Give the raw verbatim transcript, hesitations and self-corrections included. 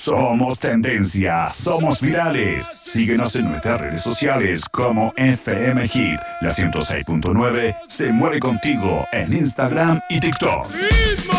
Somos tendencia, somos virales. Síguenos en nuestras redes sociales como F M Hit. La ciento seis punto nueve se mueve contigo en Instagram y TikTok.